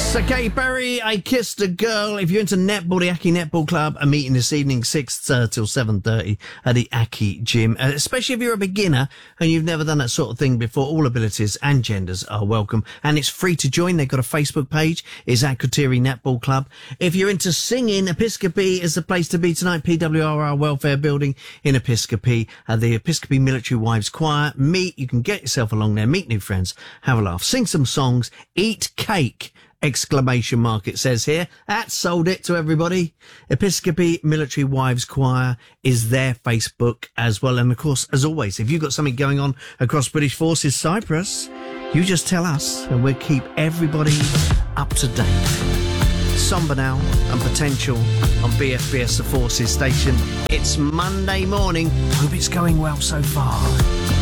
Sir Katy Perry, I Kissed a Girl. If you're into netball, the Aki Netball Club are meeting this evening 6 till 7:30 at the Aki Gym. Especially if you're a beginner and you've never done that sort of thing before, all abilities and genders are welcome. And it's free to join. They've got a Facebook page. It's Akrotiri Netball Club. If you're into singing, Episcopi is the place to be tonight. PWRR Welfare Building in Episcopi. The Episcopi Military Wives Choir. You can get yourself along there, meet new friends, have a laugh, sing some songs, eat cake. Exclamation mark, it says here. That sold it to everybody. Episcopi Military Wives Choir is their Facebook as well. And of course, as always, if you've got something going on across British Forces Cyprus, you just tell us and we'll keep everybody up to date. Somber Now and Potential on BFBS, the Forces station. It's Monday morning. Hope it's going well so far.